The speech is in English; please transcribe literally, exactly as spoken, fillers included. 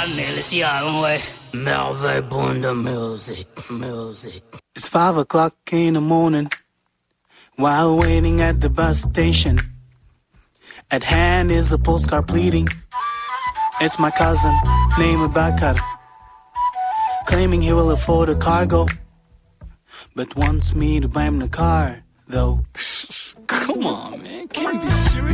It's five o'clock in the morning, while waiting at the bus station. At hand is a postcard pleading. It's my cousin, named Bakar, claiming he will afford a cargo, but wants me to buy him the car, though. Come on, man, can't be serious.